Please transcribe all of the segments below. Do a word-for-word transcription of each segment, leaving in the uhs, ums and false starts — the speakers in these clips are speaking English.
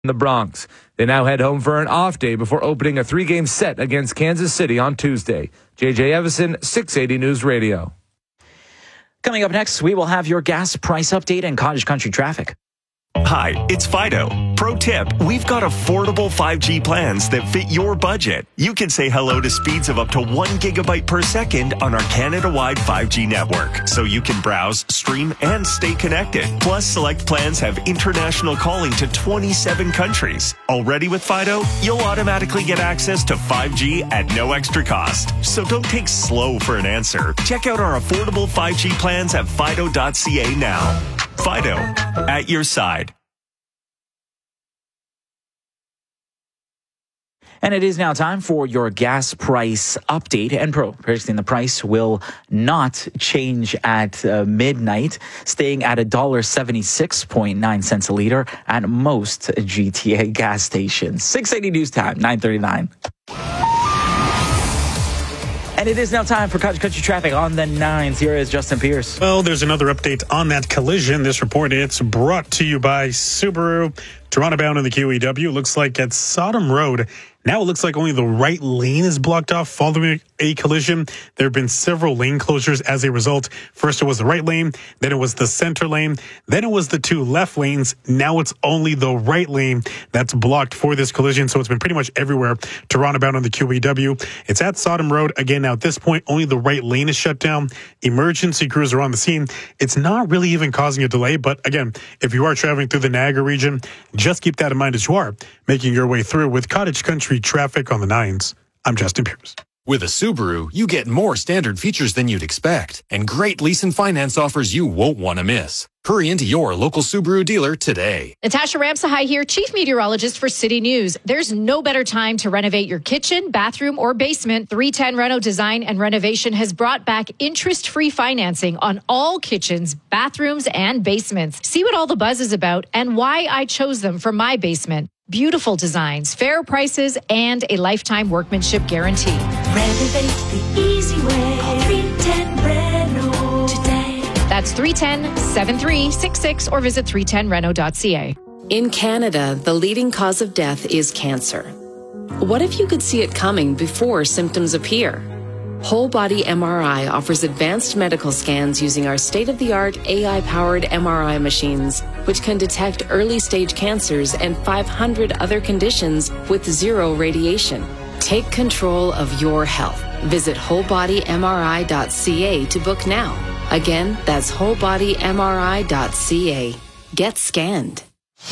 in the Bronx. They now head home for an off day before opening a three-game set against Kansas City on Tuesday. J J Evison, six eighty News Radio. Coming up next, we will have your gas price update and cottage country traffic. Hi, it's Fido. Pro tip, we've got affordable five G plans that fit your budget. You can say hello to speeds of up to one gigabyte per second on our Canada-wide five G network, so you can browse, stream, and stay connected. Plus, select plans have international calling to twenty-seven countries. Already with Fido, you'll automatically get access to five G at no extra cost. So don't take slow for an answer. Check out our affordable five G plans at fido dot c a now. Fido, at your side. And it is now time for your gas price update. And Pro, predicting the price will not change at uh, midnight, staying at one dollar seventy-six point nine cents a liter at most G T A gas stations. six eighty News Time, nine thirty-nine. And it is now time for Cottage Country Traffic on the nines. Here is Justin Pierce. Well, there's another update on that collision. This report, it's brought to you by Subaru. Toronto bound in the Q E W. Looks like at Sodom Road, now it looks like only the right lane is blocked off following a collision. There have been several lane closures as a result. First, it was the right lane. Then it was the center lane. Then it was the two left lanes. Now it's only the right lane that's blocked for this collision. So it's been pretty much everywhere. Toronto bound on the Q E W. It's at Sodom Road. Again, now at this point, only the right lane is shut down. Emergency crews are on the scene. It's not really even causing a delay. But again, if you are traveling through the Niagara region, just keep that in mind as you are making your way through with Cottage Country Traffic on the nines. I'm Justin Pierce. With a Subaru, you get more standard features than you'd expect and great lease and finance offers you won't want to miss. Hurry into your local Subaru dealer today. Natasha Ramsahai here, Chief Meteorologist for City News. There's no better time to renovate your kitchen, bathroom, or basement. three ten Reno Design and Renovation has brought back interest-free financing on all kitchens, bathrooms, and basements. See what all the buzz is about and why I chose them for my basement. Beautiful designs, fair prices, and a lifetime workmanship guarantee. Renovate the easy way. Call three ten Reno today. That's three one zero, seven three six six or visit three ten reno dot c a. In Canada, the leading cause of death is cancer. What if you could see it coming before symptoms appear? Whole Body M R I offers advanced medical scans using our state-of-the-art A I-powered M R I machines, which can detect early-stage cancers and five hundred other conditions with zero radiation. Take control of your health. Visit whole body m r i dot c a to book now. Again, that's whole body m r i dot c a. Get scanned.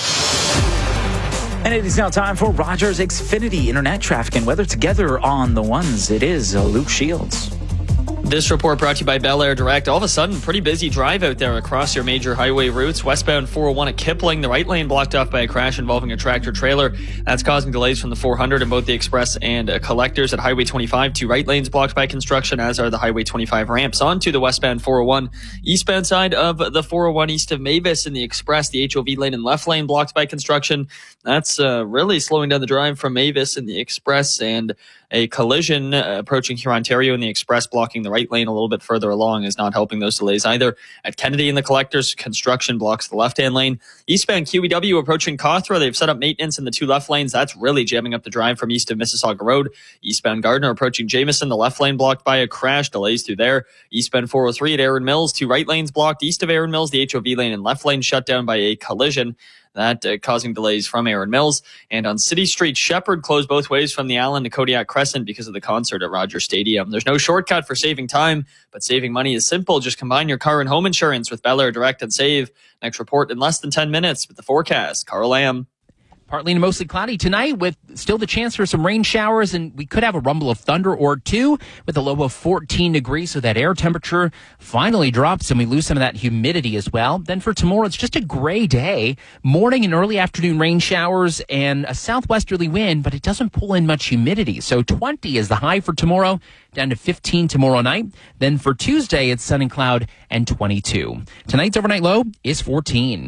And it is now time for Rogers Xfinity Internet Traffic and Weather together on the ones. It is uh, Luke Shields. This report brought to you by Bel Air Direct. All of a sudden, pretty busy drive out there across your major highway routes. Westbound four oh one at Kipling, the right lane blocked off by a crash involving a tractor trailer. That's causing delays from the four hundred in both the express and uh, collectors at Highway twenty-five. Two right lanes blocked by construction, as are the Highway twenty-five ramps onto the westbound four oh one. Eastbound side of the four oh one east of Mavis in the express, the H O V lane and left lane blocked by construction. That's uh, really slowing down the drive from Mavis in the express, and a collision uh, approaching Huron, Ontario in the express, blocking the right lane a little bit further along, is not helping those delays either. At Kennedy in the collectors, construction blocks the left-hand lane. Eastbound Q E W approaching Cawthra, they've set up maintenance in the two left lanes. That's really jamming up the drive from east of Mississauga Road. Eastbound Gardner approaching Jameson, the left lane blocked by a crash, delays through there. Eastbound four oh three at Erin Mills, two right lanes blocked east of Erin Mills, the H O V lane and left lane shut down by a collision. That uh, causing delays from Erin Mills. And on City Street, Shepherd closed both ways from the Allen to Kodiak Crescent because of the concert at Rogers Stadium. There's no shortcut for saving time, but saving money is simple. Just combine your car and home insurance with Bel Air Direct and save. Next report in less than ten minutes with the forecast. Carl Lamb. Partly to mostly cloudy tonight with still the chance for some rain showers, and we could have a rumble of thunder or two with a low of fourteen degrees, so that air temperature finally drops and we lose some of that humidity as well. Then for tomorrow, it's just a gray day. Morning and early afternoon rain showers and a southwesterly wind, but it doesn't pull in much humidity. So twenty is the high for tomorrow, down to fifteen tomorrow night. Then for Tuesday, it's sun and cloud and twenty-two. Tonight's overnight low is fourteen.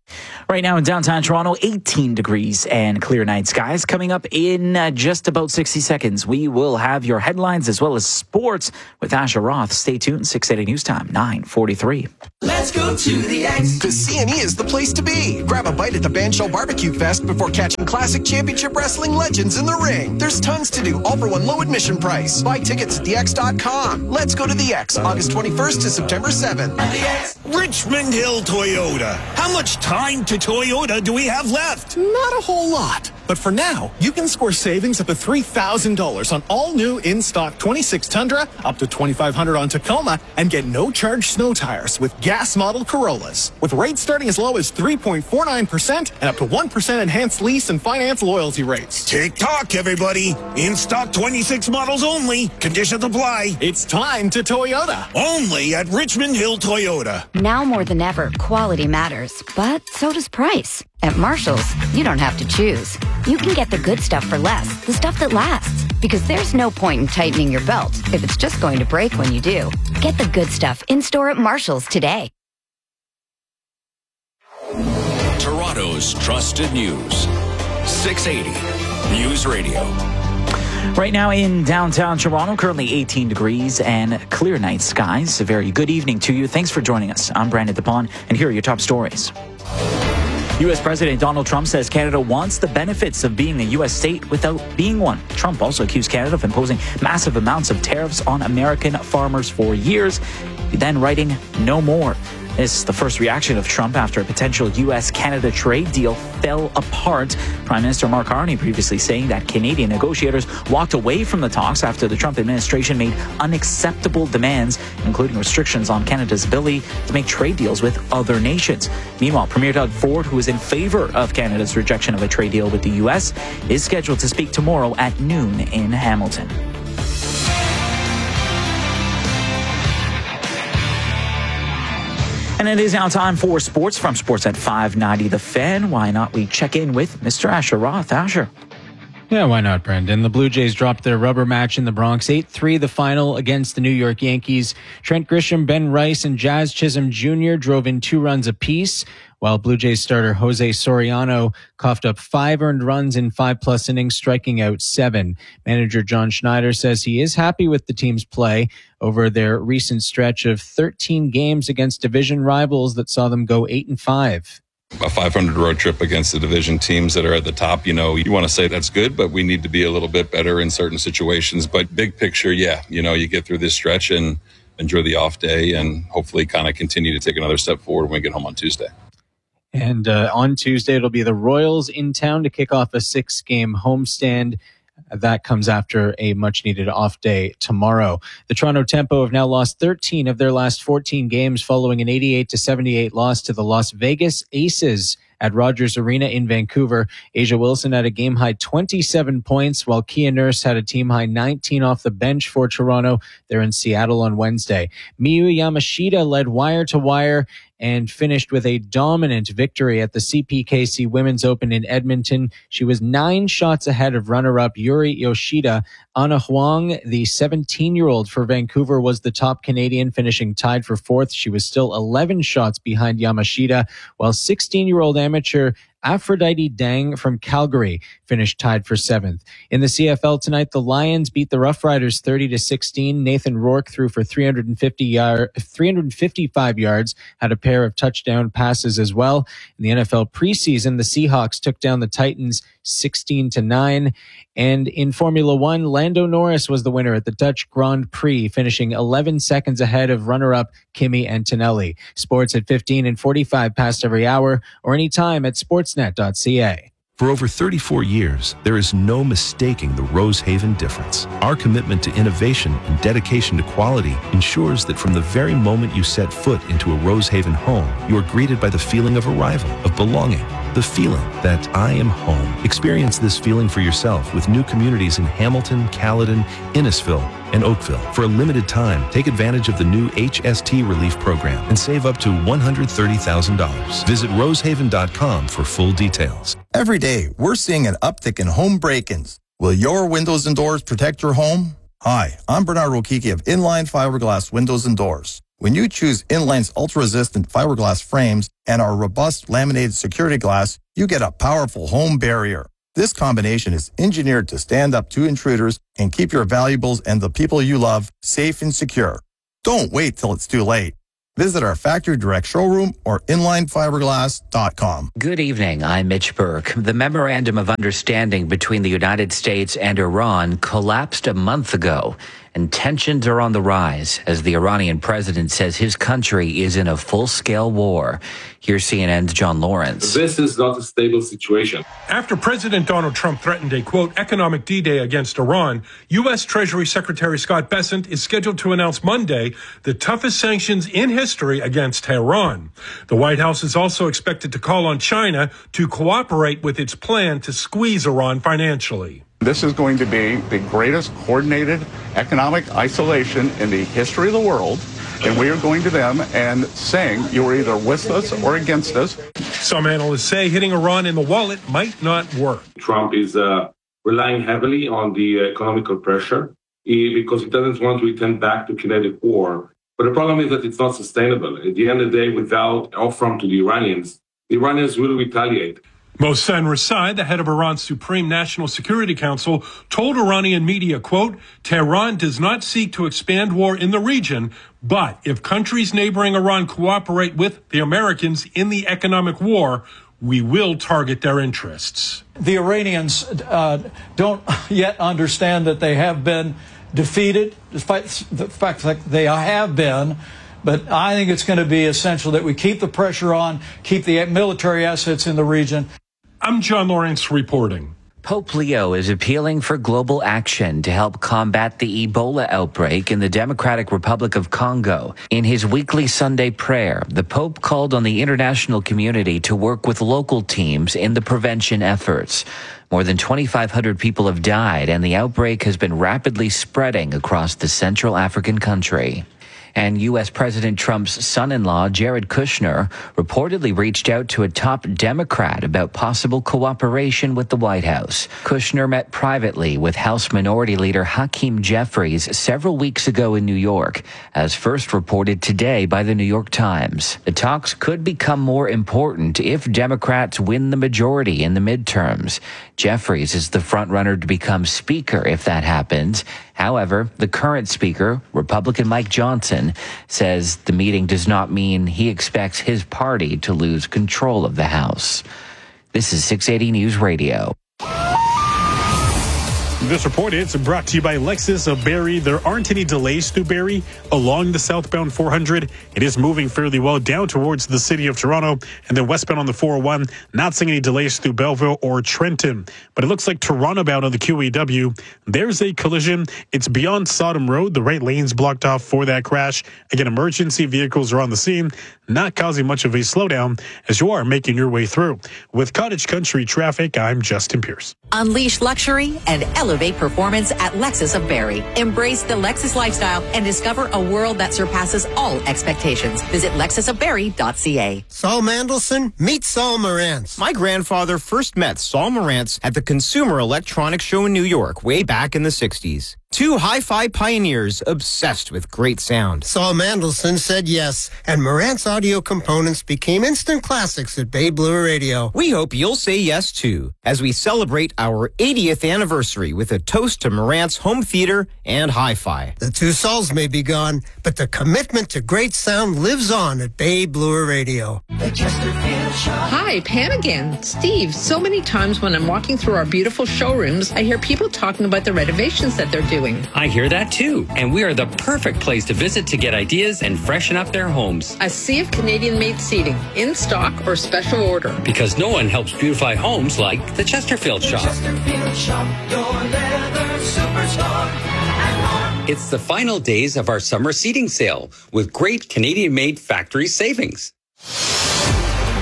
Right now in downtown Toronto, eighteen degrees and clear night skies. Coming up in uh, just about sixty seconds, we will have your headlines as well as sports with Asher Roth. Stay tuned. six eighty News Time, nine forty-three. Let's go to the X. Because C and E is the place to be. Grab a bite at the Bandshell Barbecue Fest before catching classic championship wrestling legends in the ring. There's tons to do, all for one low admission price. Buy tickets at the x dot com. Let's go to the X, August twenty-first to September seventh. Richmond Hill Toyota. How much time to Toyota do we have left? Not a whole lot. But for now, you can score savings up to three thousand dollars on all new in-stock twenty-six Tundra, up to twenty-five hundred dollars on Tacoma, and get no-charge snow tires with gas model Corollas. With rates starting as low as three point four nine percent and up to one percent enhanced lease and finance loyalty rates. Tick-tock, everybody. In-stock twenty-six models only. Conditions apply. It's time to Toyota. Only at Richmond Hill Toyota. Now more than ever, quality matters, but so does price. At Marshall's, you don't have to choose. You can get the good stuff for less, the stuff that lasts. Because there's no point in tightening your belt if it's just going to break when you do. Get the good stuff in-store at Marshall's today. Toronto's trusted news. six eighty News Radio. Right now in downtown Toronto, currently eighteen degrees and clear night skies. A very good evening to you. Thanks for joining us. I'm Brandon DePaun, and here are your top stories. U S President Donald Trump says Canada wants the benefits of being a U S state without being one. Trump also accused Canada of imposing massive amounts of tariffs on American farmers for years, then writing no more. This is the first reaction of Trump after a potential U S Canada trade deal fell apart. Prime Minister Mark Carney previously saying that Canadian negotiators walked away from the talks after the Trump administration made unacceptable demands, including restrictions on Canada's ability to make trade deals with other nations. Meanwhile, Premier Doug Ford, who is in favor of Canada's rejection of a trade deal with the U S, is scheduled to speak tomorrow at noon in Hamilton. And it is now time for sports from Sports at five ninety The Fan. Why not we check in with Mister Asher Roth. Asher. Yeah, why not, Brendan? The Blue Jays dropped their rubber match in the Bronx, eight three the final against the New York Yankees. Trent Grisham, Ben Rice, and Jazz Chisholm Junior drove in two runs apiece, while Blue Jays starter Jose Soriano coughed up five earned runs in five-plus innings, striking out seven. Manager John Schneider says he is happy with the team's play over their recent stretch of thirteen games against division rivals that saw them go eight and five. A five hundred road trip against the division teams that are at the top, you know, you want to say that's good, but we need to be a little bit better in certain situations. But big picture, yeah, you know, you get through this stretch and enjoy the off day and hopefully kind of continue to take another step forward when we get home on Tuesday. And uh, on Tuesday, it'll be the Royals in town to kick off a six-game homestand. That comes after a much-needed off day tomorrow. The Toronto Tempo have now lost thirteen of their last fourteen games following an eighty-eight to seventy-eight loss to the Las Vegas Aces at Rogers Arena in Vancouver. Asia Wilson had a game-high twenty-seven points, while Kia Nurse had a team-high nineteen off the bench for Toronto. They're in Seattle on Wednesday. Miyu Yamashita led wire-to-wire and finished with a dominant victory at the C P K C Women's Open in Edmonton. She was nine shots ahead of runner-up Yuri Yoshida. Anna Huang, the seventeen-year-old for Vancouver, was the top Canadian, finishing tied for fourth. She was still eleven shots behind Yamashita, while sixteen-year-old amateur Aphrodite Dang from Calgary finished tied for seventh. In the C F L tonight, the Lions beat the Rough Riders thirty to sixteen. Nathan Rourke threw for three hundred fifty yard, three hundred fifty-five yards, had a pair of touchdown passes as well. In the N F L preseason, the Seahawks took down the Titans sixteen to nine. And in Formula One, Lando Norris was the winner at the Dutch Grand Prix, finishing eleven seconds ahead of runner-up Kimi Antonelli. Sports at fifteen and forty-five past every hour, or anytime at sportsnet dot c a. For over thirty-four years, there is no mistaking the Rosehaven difference. Our commitment to innovation and dedication to quality ensures that from the very moment you set foot into a Rosehaven home, you are greeted by the feeling of arrival, of belonging, the feeling that I am home. Experience this feeling for yourself with new communities in Hamilton, Caledon, Innisfil, and Oakville. For a limited time, take advantage of the new H S T Relief Program and save up to one hundred thirty thousand dollars. Visit rosehaven dot com for full details. Every day, we're seeing an uptick in home break-ins. Will your windows and doors protect your home? Hi, I'm Bernard Rokiki of Inline Fiberglass Windows and Doors. When you choose Inline's ultra-resistant fiberglass frames and our robust laminated security glass, you get a powerful home barrier. This combination is engineered to stand up to intruders and keep your valuables and the people you love safe and secure. Don't wait till it's too late. Visit our factory direct showroom or inline fiberglass dot com. Good evening. I'm Mitch Burke. The memorandum of understanding between the United States and Iran collapsed a month ago, and tensions are on the rise as the Iranian president says his country is in a full-scale war. Here's C N N's John Lawrence. This is not a stable situation. After President Donald Trump threatened a, quote, economic D-Day against Iran, U S. Treasury Secretary Scott Bessent is scheduled to announce Monday the toughest sanctions in history against Tehran. The White House is also expected to call on China to cooperate with its plan to squeeze Iran financially. This is going to be the greatest coordinated economic isolation in the history of the world. And we are going to them and saying you are either with us or against us. Some analysts say hitting Iran in the wallet might not work. Trump is uh, relying heavily on the economical pressure because he doesn't want to return back to kinetic war. But the problem is that it's not sustainable. At the end of the day, without offer to the Iranians, the Iranians will retaliate. Mohsen Rasai, the head of Iran's Supreme National Security Council, told Iranian media, quote, Tehran does not seek to expand war in the region, but if countries neighboring Iran cooperate with the Americans in the economic war, we will target their interests. The Iranians uh, don't yet understand that they have been defeated, despite the fact that they have been. But I think it's going to be essential that we keep the pressure on, keep the military assets in the region. I'm John Lawrence reporting. Pope Leo is appealing for global action to help combat the Ebola outbreak in the Democratic Republic of Congo. In his weekly Sunday prayer, the Pope called on the international community to work with local teams in the prevention efforts. More than twenty-five hundred people have died, and the outbreak has been rapidly spreading across the Central African country. And U S. President Trump's son-in-law, Jared Kushner, reportedly reached out to a top Democrat about possible cooperation with the White House. Kushner met privately with House Minority Leader Hakeem Jeffries several weeks ago in New York, as first reported today by the New York Times. The talks could become more important if Democrats win the majority in the midterms. Jeffries is the frontrunner to become Speaker if that happens. However, the current Speaker, Republican Mike Johnson, says the meeting does not mean he expects his party to lose control of the House. This is six eighty News Radio. This report is brought to you by Lexus of Barrie. There aren't any delays through Barrie along the southbound four hundred. It is moving fairly well down towards the city of Toronto, and then westbound on the four oh one. Not seeing any delays through Belleville or Trenton. But it looks like Toronto bound on the Q E W. There's a collision. It's beyond Sodom Road. The right lane's blocked off for that crash. Again, emergency vehicles are on the scene, not causing much of a slowdown as you are making your way through. With Cottage Country traffic, I'm Justin Pierce. Unleash luxury and elevate performance at Lexus of Barrie. Embrace the Lexus lifestyle and discover a world that surpasses all expectations. Visit lexus of barrie dot c a. Saul Mandelson, meet Saul Morantz. My grandfather first met Saul Morantz at the Consumer Electronics Show in New York way back in the sixties. Two hi-fi pioneers obsessed with great sound. Saul Mandelson said yes, and Morantz audio components became instant classics at Bay Blue Radio. We hope you'll say yes, too, as we celebrate our eightieth anniversary with a toast to Morantz home theater and hi-fi. The two Sauls may be gone, but the commitment to great sound lives on at Bay Blue Radio. The Chesterfield Shop. Hi, Pam again. Steve, so many times when I'm walking through our beautiful showrooms, I hear people talking about the renovations that they're doing. I hear that too, and we are the perfect place to visit to get ideas and freshen up their homes. A sea of Canadian-made seating, in stock or special order. Because no one helps beautify homes like the Chesterfield Shop. The Chesterfield Shop, your leather superstar. It's the final days of our summer seating sale with great Canadian-made factory savings.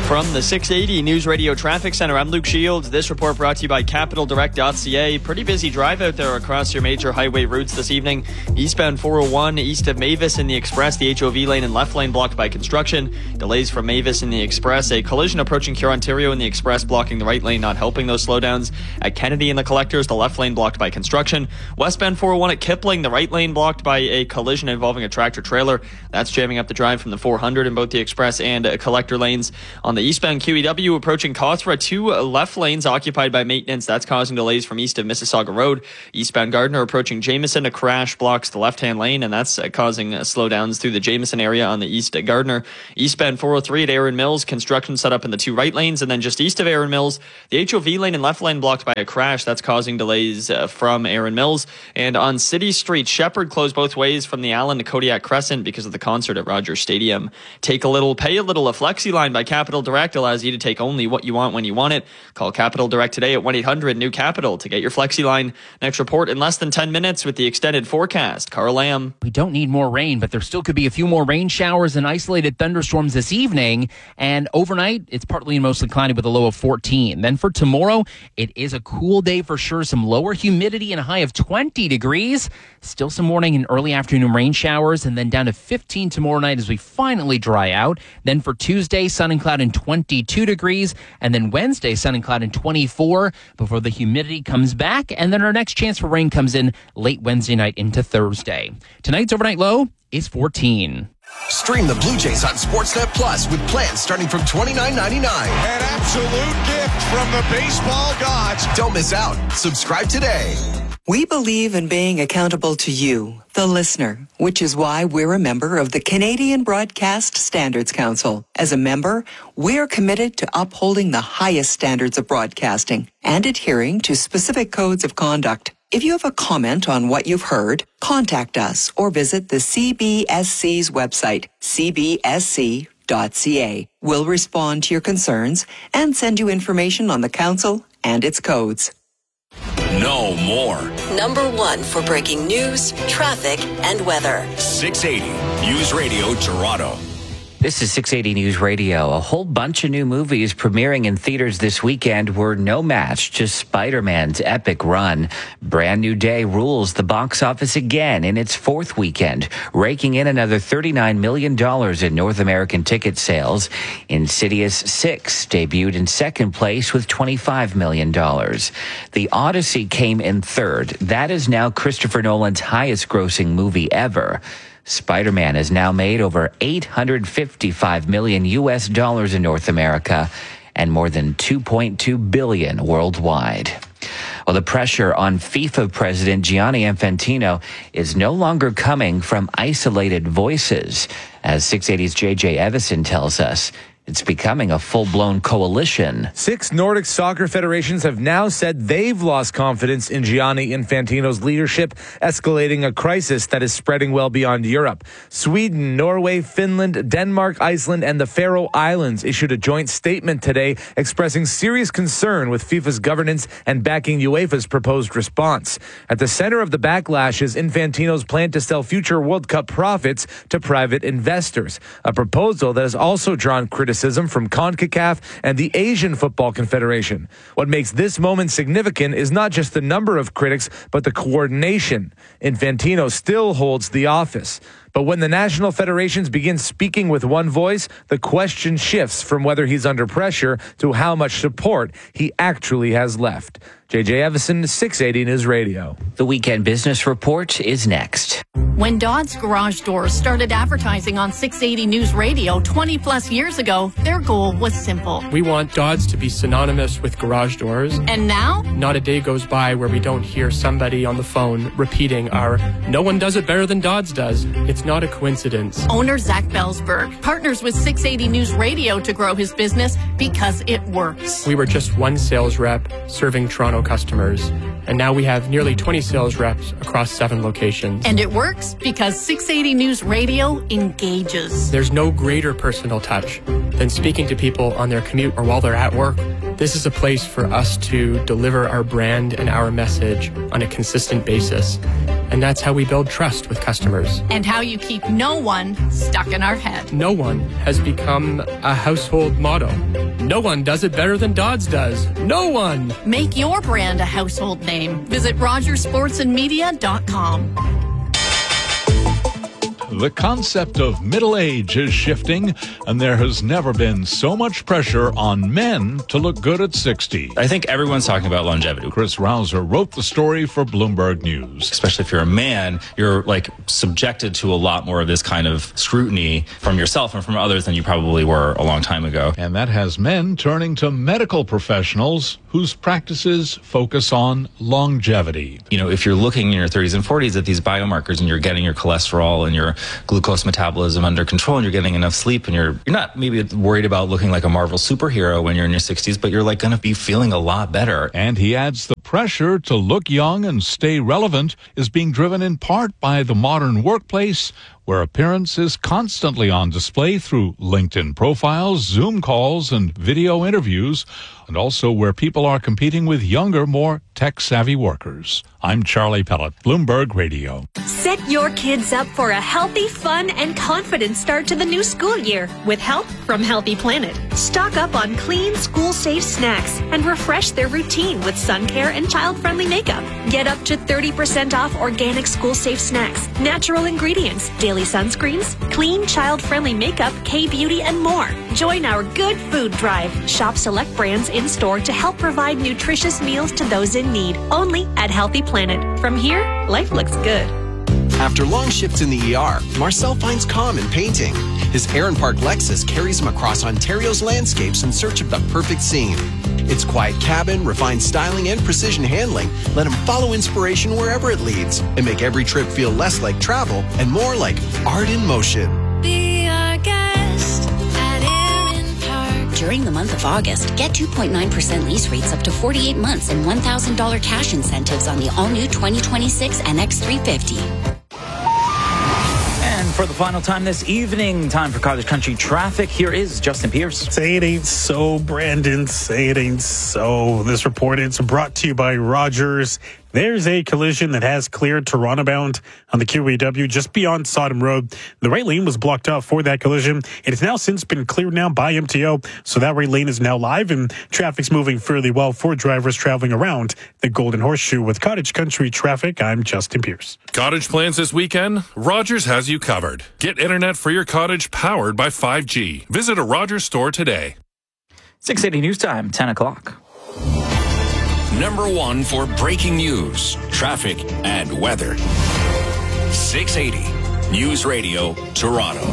From the six eighty News Radio Traffic Center, I'm Luke Shields. This report brought to you by Capital Direct dot C A. Pretty busy drive out there across your major highway routes this evening. Eastbound four oh one, east of Mavis in the Express, the H O V lane and left lane blocked by construction. Delays from Mavis in the Express. A collision approaching Cure, Ontario in the Express, blocking the right lane, not helping those slowdowns. At Kennedy in the Collectors, the left lane blocked by construction. Westbound four oh one at Kipling, the right lane blocked by a collision involving a tractor trailer. That's jamming up the drive from the four hundred in both the Express and uh, Collector lanes. On the eastbound Q E W approaching Cawthra, two left lanes occupied by maintenance. That's causing delays from east of Mississauga Road. Eastbound Gardner approaching Jameson, a crash blocks the left-hand lane, and that's uh, causing uh, slowdowns through the Jameson area on the east at Gardner. Eastbound four oh three at Erin Mills, construction set up in the two right lanes, and then just east of Erin Mills, the H O V lane and left lane blocked by a crash. That's causing delays uh, from Erin Mills. And on City Street, Shepherd closed both ways from the Allen to Kodiak Crescent because of the concert at Rogers Stadium. Take a little, pay a little. A Flexi line by Capital Direct allows you to take only what you want when you want it. Call Capital Direct today at one eight hundred new capital to get your Flexi line. Next report in less than ten minutes with the extended forecast. Carl Lamb. We don't need more rain, but there still could be a few more rain showers and isolated thunderstorms this evening. And overnight, it's partly and mostly cloudy with a low of fourteen. Then for tomorrow, it is a cool day for sure. Some lower humidity and a high of twenty degrees. Still some morning and early afternoon rain showers, and then down to fifteen tomorrow night as we finally dry out. Then for Tuesday, sun and cloud and twenty-two degrees. And then Wednesday, sun and cloud and twenty-four before the humidity comes back. And then our next chance for rain comes in late Wednesday night into Thursday. Tonight's overnight low is fourteen. Stream the Blue Jays on Sportsnet Plus with plans starting from twenty-nine ninety-nine. An absolute gift from the baseball gods. Don't miss out. Subscribe today. We believe in being accountable to you, the listener, which is why we're a member of the Canadian Broadcast Standards Council. As a member, we're committed to upholding the highest standards of broadcasting and adhering to specific codes of conduct. If you have a comment on what you've heard, contact us or visit the C B S C's website, c b s c dot c a. We'll respond to your concerns and send you information on the council and its codes. No more. Number one for breaking news, traffic, and weather. six eighty News Radio Toronto. This is six eighty News Radio. A whole bunch of new movies premiering in theaters this weekend were no match to Spider-Man's epic run. Brand New Day rules the box office again in its fourth weekend, raking in another thirty-nine million dollars in North American ticket sales. Insidious six debuted in second place with twenty-five million dollars. The Odyssey came in third. That is now Christopher Nolan's highest grossing movie ever. Spider-Man has now made over eight hundred fifty-five million U S dollars in North America and more than two point two billion worldwide. Well, the pressure on FIFA President Gianni Infantino is no longer coming from isolated voices. As six eighty's J J Evison tells us, it's becoming a full-blown coalition. Six Nordic soccer federations have now said they've lost confidence in Gianni Infantino's leadership, escalating a crisis that is spreading well beyond Europe. Sweden, Norway, Finland, Denmark, Iceland, and the Faroe Islands issued a joint statement today expressing serious concern with FIFA's governance and backing UEFA's proposed response. At the center of the backlash is Infantino's plan to sell future World Cup profits to private investors, a proposal that has also drawn criticism from CONCACAF and the Asian Football Confederation. What makes this moment significant is not just the number of critics, but the coordination. Infantino still holds the office. But when the national federations begin speaking with one voice, the question shifts from whether he's under pressure to how much support he actually has left. J J Evison, six eighty News Radio. The Weekend Business Report is next. When Dodds Garage Doors started advertising on six eighty News Radio twenty plus years ago, their goal was simple. We want Dodds to be synonymous with garage doors. And now? Not a day goes by where we don't hear somebody on the phone repeating our "no one does it better than Dodds does." It's not a coincidence. Owner Zach Belsberg partners with six eighty News Radio to grow his business because it works. We were just one sales rep serving Toronto customers, and now we have nearly twenty sales reps across seven locations. And it works because six eighty News Radio engages. There's no greater personal touch than speaking to people on their commute or while they're at work. This is a place for us to deliver our brand and our message on a consistent basis. And that's how we build trust with customers. And how you keep no one stuck in our head. No one has become a household motto. No one does it better than Dodds does. No one. Make your brand a household name. Visit Rogers Sports and Media dot com. The concept of middle age is shifting, and there has never been so much pressure on men to look good at sixty. I think everyone's talking about longevity. Chris Rouser wrote the story for Bloomberg News. Especially if you're a man, you're like subjected to a lot more of this kind of scrutiny from yourself and from others than you probably were a long time ago. And that has men turning to medical professionals whose practices focus on longevity. You know, if you're looking in your thirties and forties at these biomarkers and you're getting your cholesterol and your glucose metabolism under control and you're getting enough sleep and you're you're not maybe worried about looking like a Marvel superhero when you're in your sixties, but you're like going to be feeling a lot better. And he adds the pressure to look young and stay relevant is being driven in part by the modern workplace, where appearance is constantly on display through LinkedIn profiles, Zoom calls, and video interviews, and also where people are competing with younger, more tech-savvy workers. I'm Charlie Pellet, Bloomberg Radio. Set your kids up for a healthy, fun, and confident start to the new school year with help from Healthy Planet. Stock up on clean, school-safe snacks and refresh their routine with sun care and child-friendly makeup. Get up to thirty percent off organic school-safe snacks, natural ingredients, daily sunscreens, clean, child-friendly makeup, K-beauty, and more. Join our Good Food Drive. Shop select brands in-store to help provide nutritious meals to those in need. Only at Healthy Planet. From here, life looks good. After long shifts in the E R, Marcel finds calm in painting. His Aaron Park Lexus carries him across Ontario's landscapes in search of the perfect scene. Its quiet cabin, refined styling, and precision handling let him follow inspiration wherever it leads and make every trip feel less like travel and more like art in motion. Be our guest at Aaron Park. During the month of August, get two point nine percent lease rates up to forty-eight months and one thousand dollars cash incentives on the all-new twenty twenty-six N X three fifty. For the final time this evening, time for Cottage Country Traffic. Here is Justin Pierce. Say it ain't so, Brandon. Say it ain't so. This report is brought to you by Rogers. There's a collision that has cleared Toronto bound on the Q E W just beyond Sodom Road. The right lane was blocked off for that collision. It has now since been cleared now by M T O, so that right lane is now live and traffic's moving fairly well for drivers traveling around the Golden Horseshoe. With Cottage Country Traffic, I'm Justin Pierce. Cottage plans this weekend? Rogers has you covered. Get internet for your cottage powered by five G. Visit a Rogers store today. six eighty News Time, ten o'clock. Number one for breaking news, traffic, and weather. six eighty News Radio, Toronto.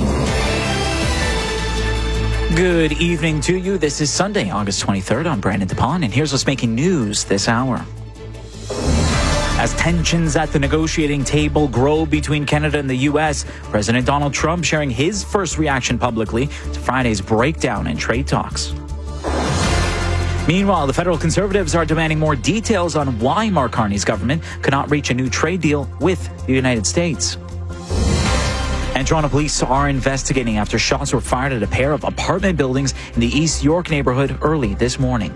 Good evening to you. This is Sunday, August twenty-third. I'm Brandon DePaun, and here's what's making news this hour. As tensions at the negotiating table grow between Canada and the U S, President Donald Trump sharing his first reaction publicly to Friday's breakdown in trade talks. Meanwhile, the federal Conservatives are demanding more details on why Mark Carney's government could not reach a new trade deal with the United States. And Toronto police are investigating after shots were fired at a pair of apartment buildings in the East York neighborhood early this morning.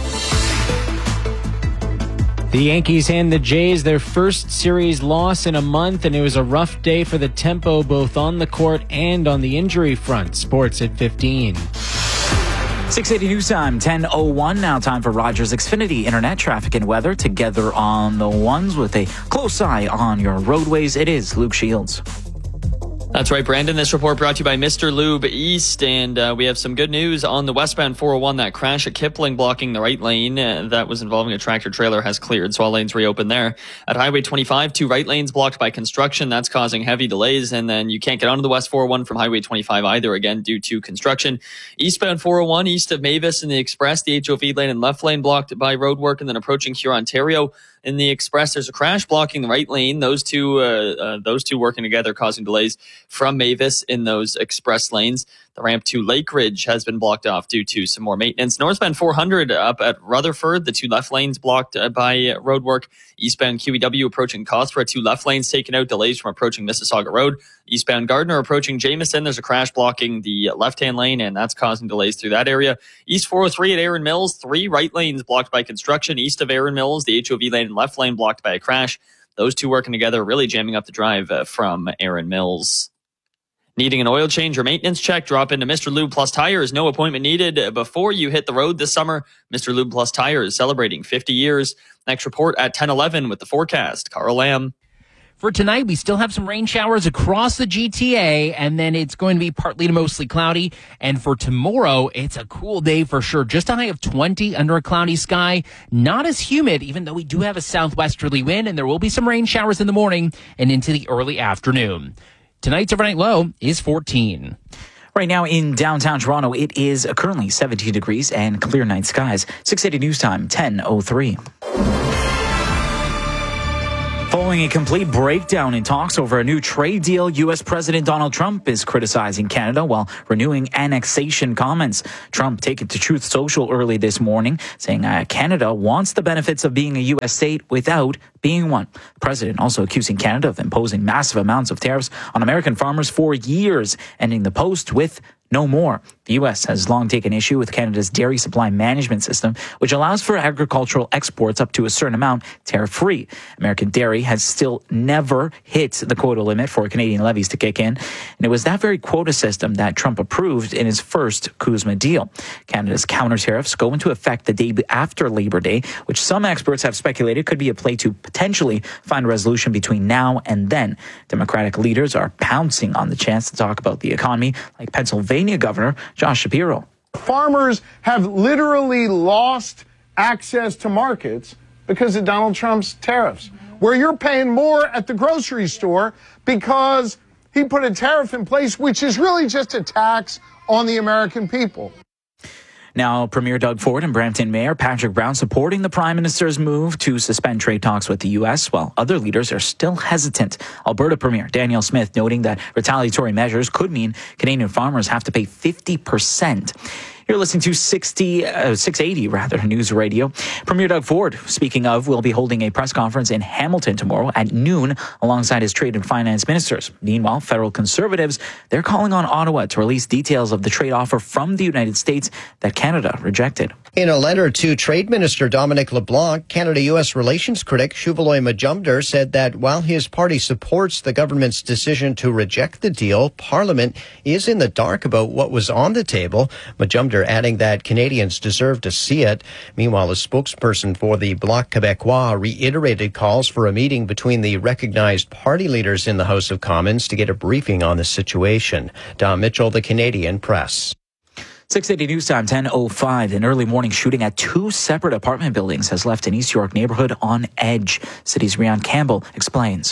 The Yankees hand the Jays their first series loss in a month, and it was a rough day for the tempo both on the court and on the injury front. Sports at fifteen. six eighty News Time, ten oh one. Now time for Rogers Xfinity Internet Traffic and Weather. Together on the ones with a close eye on your roadways, it is Luke Shields. That's right, Brandon. This report brought to you by Mister Lube East, and uh, we have some good news on the westbound four oh one. That crash at Kipling blocking the right lane uh, that was involving a tractor trailer has cleared, so all lanes reopened there. At Highway twenty-five, two right lanes blocked by construction. That's causing heavy delays, and then you can't get onto the West four oh one from Highway twenty-five either, again, due to construction. Eastbound four oh one, east of Mavis in the Express, the H O V lane and left lane blocked by roadwork, and then approaching Huron, Ontario. In the Express, there's a crash blocking the right lane. Those two, uh, uh, those two working together, causing delays from Mavis in those express lanes. The ramp to Lake Ridge has been blocked off due to some more maintenance. Northbound four hundred up at Rutherford, the two left lanes blocked uh, by uh, roadwork. Eastbound Q E W approaching Cawthra, two left lanes taken out, delays from approaching Mississauga Road. Eastbound Gardner approaching Jameson, there's a crash blocking the left-hand lane, and that's causing delays through that area. East four oh three at Erin Mills, three right lanes blocked by construction. East of Erin Mills, the H O V lane and left lane blocked by a crash. Those two working together, really jamming up the drive uh, from Erin Mills. Needing an oil change or maintenance check? Drop into Mister Lube Plus Tires. No appointment needed before you hit the road this summer. Mister Lube Plus Tires celebrating fifty years. Next report at ten eleven with the forecast. Carl Lamb. For tonight, we still have some rain showers across the G T A, and then it's going to be partly to mostly cloudy. And for tomorrow, it's a cool day for sure. Just a high of twenty under a cloudy sky. Not as humid, even though we do have a southwesterly wind, and there will be some rain showers in the morning and into the early afternoon. Tonight's overnight low is fourteen. Right now in downtown Toronto, it is currently seventeen degrees and clear night skies. six eighty News Time, ten oh three. Following a complete breakdown in talks over a new trade deal, U S President Donald Trump is criticizing Canada while renewing annexation comments. Trump took it to Truth Social early this morning, saying uh, Canada wants the benefits of being a U S state without being one. The president also accusing Canada of imposing massive amounts of tariffs on American farmers for years, ending the post with no more. The U S has long taken issue with Canada's dairy supply management system, which allows for agricultural exports up to a certain amount tariff-free. American dairy has still never hit the quota limit for Canadian levies to kick in, and it was that very quota system that Trump approved in his first CUSMA deal. Canada's counter tariffs go into effect the day after Labor Day, which some experts have speculated could be a play to potentially find a resolution between now and then. Democratic leaders are pouncing on the chance to talk about the economy, like Pennsylvania Governor Josh Shapiro. Farmers have literally lost access to markets because of Donald Trump's tariffs, where you're paying more at the grocery store because he put a tariff in place, which is really just a tax on the American people. Now, Premier Doug Ford and Brampton Mayor Patrick Brown supporting the Prime Minister's move to suspend trade talks with the U S, while other leaders are still hesitant. Alberta Premier Danielle Smith noting that retaliatory measures could mean Canadian farmers have to pay fifty percent. You're listening to sixty, uh, six eighty rather, News Radio. Premier Doug Ford, speaking of, will be holding a press conference in Hamilton tomorrow at noon alongside his trade and finance ministers. Meanwhile, federal conservatives, they're calling on Ottawa to release details of the trade offer from the United States that Canada rejected. In a letter to Trade Minister Dominic LeBlanc, Canada-U S relations critic Shuvaloy Majumdar said that while his party supports the government's decision to reject the deal, Parliament is in the dark about what was on the table. Majumdar adding that Canadians deserve to see it. Meanwhile, a spokesperson for the Bloc Québécois reiterated calls for a meeting between the recognized party leaders in the House of Commons to get a briefing on the situation. Don Mitchell, The Canadian Press. six eighty News Time, ten oh five. An early morning shooting at two separate apartment buildings has left an East York neighborhood on edge. City's Rian Campbell explains.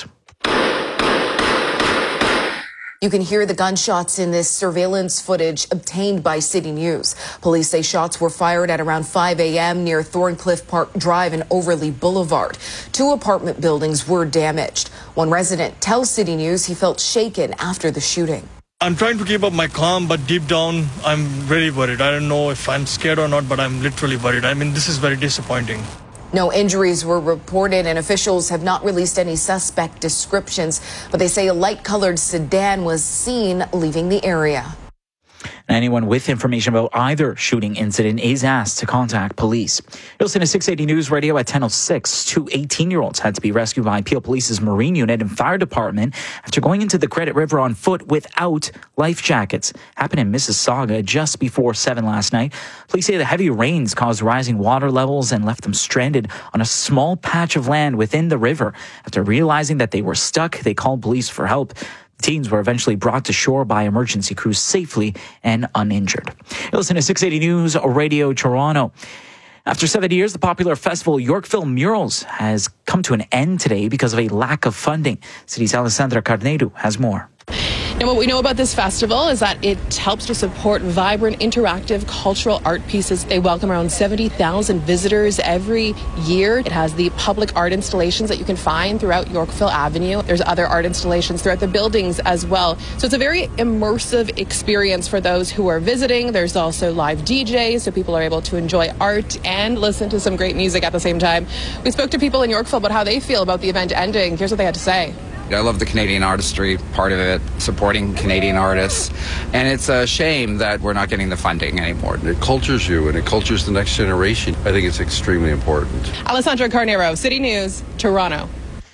You can hear the gunshots in this surveillance footage obtained by City News. Police say shots were fired at around five a.m. near Thorncliffe Park Drive and Overlea Boulevard. Two apartment buildings were damaged. One resident tells City News he felt shaken after the shooting. I'm trying to keep up my calm, but deep down, I'm very worried. I don't know if I'm scared or not, but I'm literally worried. I mean, this is very disappointing. No injuries were reported, and officials have not released any suspect descriptions, but they say a light-colored sedan was seen leaving the area. Anyone with information about either shooting incident is asked to contact police. You'll listen to six eighty News Radio at ten oh six. Two eighteen-year-olds had to be rescued by Peel Police's Marine Unit and Fire Department after going into the Credit River on foot without life jackets. Happened in Mississauga just before seven last night. Police say the heavy rains caused rising water levels and left them stranded on a small patch of land within the river. After realizing that they were stuck, they called police for help. The teens were eventually brought to shore by emergency crews safely and uninjured. You listen to six eighty News Radio Toronto. After seven years, the popular festival Yorkville Murals has come to an end today because of a lack of funding. City's Alessandra Carneiro has more. Now, what we know about this festival is that it helps to support vibrant, interactive cultural art pieces. They welcome around seventy thousand visitors every year. It has the public art installations that you can find throughout Yorkville Avenue. There's other art installations throughout the buildings as well. So it's a very immersive experience for those who are visiting. There's also live D Js, so people are able to enjoy art and listen to some great music at the same time. We spoke to people in Yorkville about how they feel about the event ending. Here's what they had to say. I love the Canadian artistry part of it, supporting Canadian artists, and it's a shame that we're not getting the funding anymore. It cultures you, and it cultures the next generation. I think it's extremely important. Alessandra Carneiro, City News, Toronto.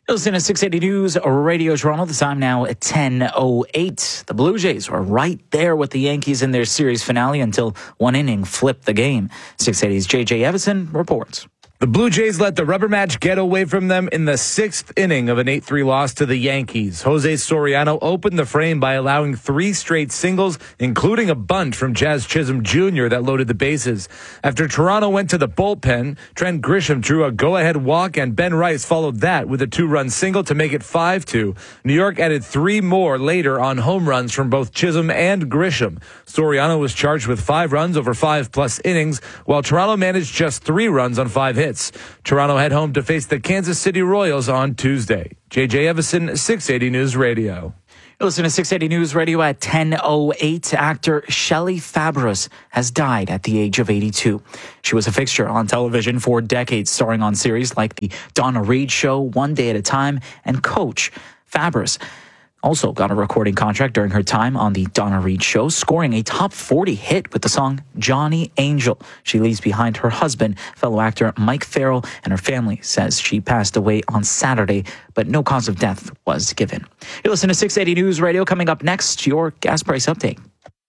Listen to six eighty News Radio Toronto. The time now at ten oh eight. The Blue Jays were right there with the Yankees in their series finale until one inning flipped the game. six eighty's J J Evison reports. The Blue Jays let the rubber match get away from them in the sixth inning of an eight three loss to the Yankees. Jose Soriano opened the frame by allowing three straight singles, including a bunt from Jazz Chisholm Junior that loaded the bases. After Toronto went to the bullpen, Trent Grisham drew a go-ahead walk, and Ben Rice followed that with a two-run single to make it five two. New York added three more later on home runs from both Chisholm and Grisham. Soriano was charged with five runs over five-plus innings, while Toronto managed just three runs on five hits. Toronto head home to face the Kansas City Royals on Tuesday. J J Evison, six eighty News Radio. Listen to six eighty News Radio at ten oh eight. Actor Shelley Fabris has died at the age of eighty-two. She was a fixture on television for decades, starring on series like The Donna Reed Show, One Day at a Time, and Coach. Fabris also got a recording contract during her time on The Donna Reed Show, scoring a top forty hit with the song Johnny Angel. She leaves behind her husband, fellow actor Mike Farrell, and her family says she passed away on Saturday, but no cause of death was given. You listen to six eighty News Radio. Coming up next, your gas price update.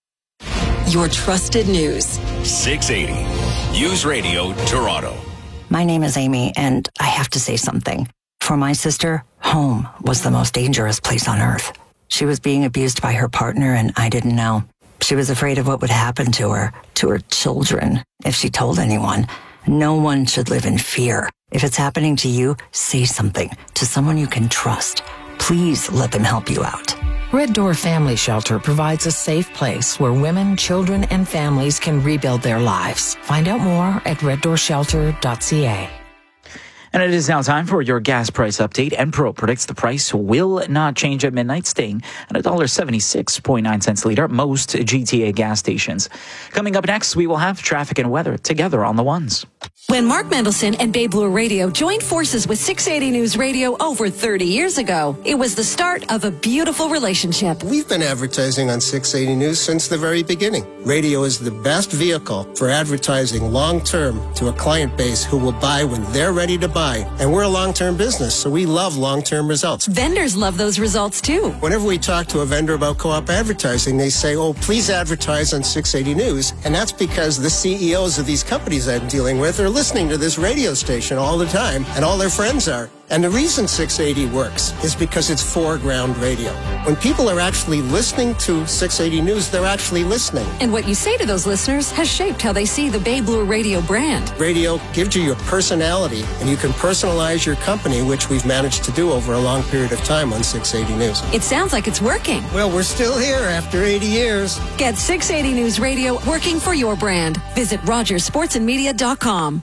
Your trusted news. six eighty News Radio Toronto. My name is Amy, and I have to say something. For my sister, home was the most dangerous place on earth. She was being abused by her partner, and I didn't know. She was afraid of what would happen to her, to her children, if she told anyone. No one should live in fear. If it's happening to you, say something to someone you can trust. Please let them help you out. Red Door Family Shelter provides a safe place where women, children, and families can rebuild their lives. Find out more at red door shelter dot c a. And it is now time for your gas price update. Enpro predicts the price will not change at midnight, staying at one dollar seventy-six point nine cents a liter at most G T A gas stations. Coming up next, we will have traffic and weather together on the ones. When Mark Mendelson and Bay Blue Radio joined forces with six eighty News Radio over thirty years ago, it was the start of a beautiful relationship. We've been advertising on six eighty News since the very beginning. Radio is the best vehicle for advertising long-term to a client base who will buy when they're ready to buy. And we're a long-term business, so we love long-term results. Vendors love those results too. Whenever we talk to a vendor about co-op advertising, they say, oh, please advertise on six eighty News. And that's because the C E Os of these companies I'm dealing with are listening to this radio station all the time, and all their friends are. And the reason six eighty works is because it's foreground radio. When people are actually listening to six eighty News, they're actually listening. And what you say to those listeners has shaped how they see the Bay Blue Radio brand. Radio gives you your personality, and you can personalize your company, which we've managed to do over a long period of time on six eighty News. It sounds like it's working. Well, we're still here after eighty years. Get six eighty News Radio working for your brand. Visit rogers sports and media dot com.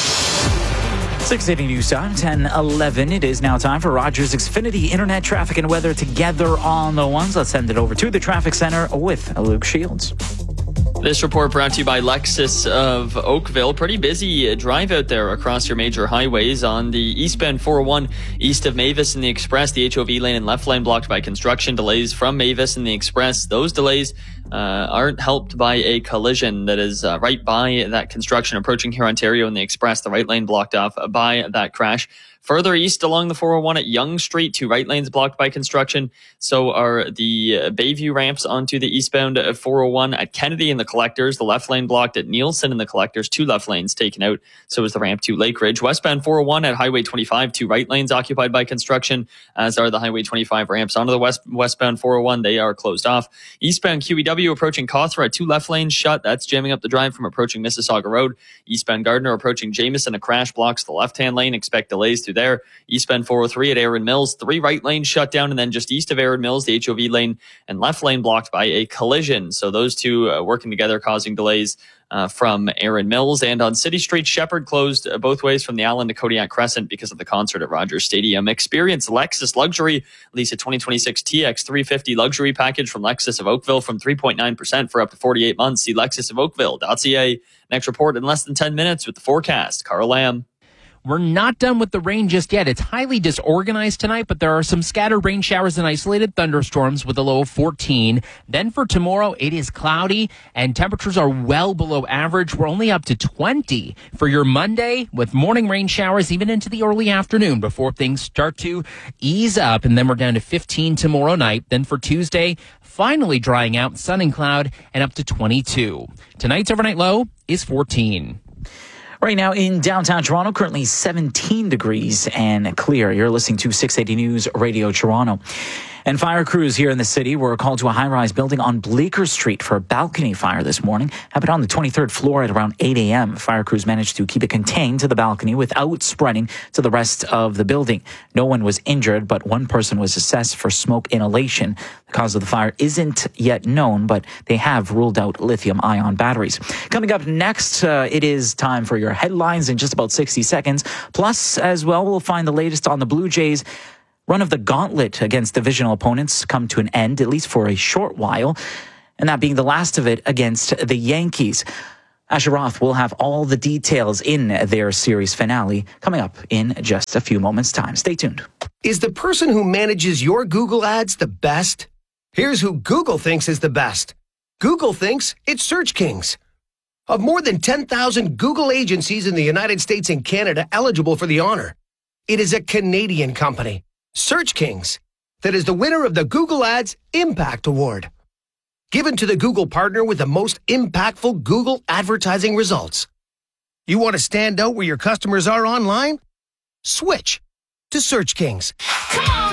six eighty News Time, ten eleven. It is now time for Rogers Xfinity Internet Traffic and Weather together on the ones. Let's send it over to the traffic center with Luke Shields. This report brought to you by Lexus of Oakville. Pretty busy drive out there across your major highways. On the eastbound four oh one east of Mavis and the Express, the H O V lane and left lane blocked by construction delays from Mavis and the Express. Those delays uh, aren't helped by a collision that is uh, right by that construction approaching here Ontario and the Express. The right lane blocked off by that crash. Further east along the four oh one at Yonge Street, two right lanes blocked by construction. So are the uh, Bayview ramps onto the eastbound four oh one at Kennedy and the Collectors. The left lane blocked at Nielsen and the Collectors. Two left lanes taken out. So is the ramp to Lake Ridge. Westbound four oh one at Highway twenty-five, two right lanes occupied by construction, as are the Highway twenty-five ramps onto the west westbound four oh one. They are closed off. Eastbound Q E W approaching Cawthra at two left lanes shut. That's jamming up the drive from approaching Mississauga Road. Eastbound Gardner approaching Jameson. A crash blocks the left-hand lane. Expect delays through there. Eastbound four oh three at Erin Mills, three right lanes shut down, and then just east of Erin Mills, the H O V lane and left lane blocked by a collision. So those two uh, working together, causing delays uh, from Erin Mills. And on City Street, Shepherd closed uh, both ways from the Allen to Kodiak Crescent because of the concert at Rogers Stadium. Experience Lexus Luxury. Lease a twenty twenty-six T X three fifty luxury package from Lexus of Oakville from three point nine percent for up to forty-eight months. See lexus of oakville dot c a. Next report in less than ten minutes with the forecast. Carl Lamb. we're not done with the rain just yet. It's highly disorganized tonight, but there are some scattered rain showers and isolated thunderstorms with a low of fourteen. Then for tomorrow, it is cloudy and temperatures are well below average. We're only up to twenty for your Monday with morning rain showers even into the early afternoon before things start to ease up. And then we're down to fifteen tomorrow night. Then for Tuesday, finally drying out, sun and cloud, and up to twenty-two. Tonight's overnight low is fourteen. Right now in downtown Toronto, currently seventeen degrees and clear. You're listening to six eighty News Radio Toronto. And fire crews here in the city were called to a high-rise building on Bleecker Street for a balcony fire this morning. Happened on the twenty-third floor at around eight a.m. Fire crews managed to keep it contained to the balcony without spreading to the rest of the building. No one was injured, but one person was assessed for smoke inhalation. The cause of the fire isn't yet known, but they have ruled out lithium-ion batteries. Coming up next, uh, it is time for your headlines in just about sixty seconds. Plus, as well, we'll find the latest on the Blue Jays' run of the gauntlet against divisional opponents come to an end, at least for a short while, and that being the last of it against the Yankees. Asher Roth will have all the details in their series finale coming up in just a few moments' time. Stay tuned. Is the person who manages your Google ads the best? Here's who Google thinks is the best. Google thinks it's Search Kings. Of more than ten thousand Google agencies in the United States and Canada eligible for the honor, it is a Canadian company, Search Kings, that is the winner of the Google Ads Impact Award, given to the Google partner with the most impactful Google advertising results. You want to stand out where your customers are online? Switch to Search Kings. Come on!